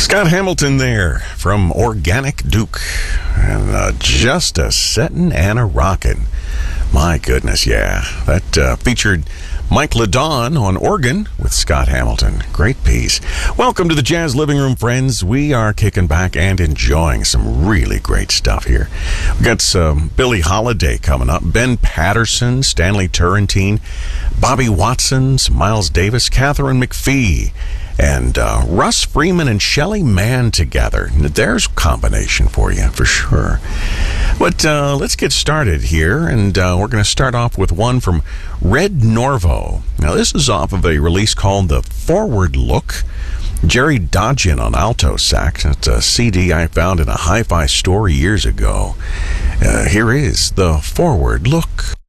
Scott Hamilton there from Organic Duke. And just a settin' and a rockin'. My goodness, yeah. That featured Mike LeDon on organ with Scott Hamilton. Great piece. Welcome to the Jazz Living Room, friends. We are kicking back and enjoying some really great stuff here. We got some Billie Holiday coming up, Ben Patterson, Stanley Turrentine, Bobby Watson, Miles Davis, Catherine McPhee, and Russ Freeman and Shelly Manne together. There's a combination for you, for sure. But let's get started here, and we're going to start off with one from Red Norvo. Now, this is off of a release called The Forward Look. Jerry Dodgen on alto sax. That's a CD I found in a hi-fi store years ago. Here is The Forward Look.